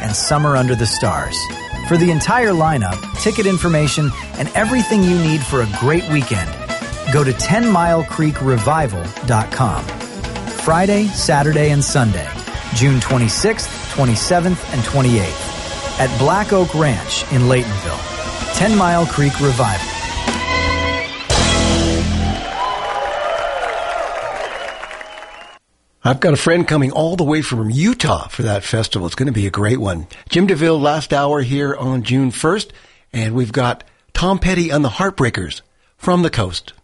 and Summer Under the Stars. For the entire lineup, ticket information, and everything you need for a great weekend, go to 10milecreekrevival.com. Friday, Saturday, and Sunday, June 26th, 27th, and 28th at Black Oak Ranch in Laytonville. 10 Mile Creek Revival. I've got a friend coming all the way from Utah for that festival. It's going to be a great one. Jim DeVille, last hour here on June 1st, and we've got Tom Petty and the Heartbreakers from the coast.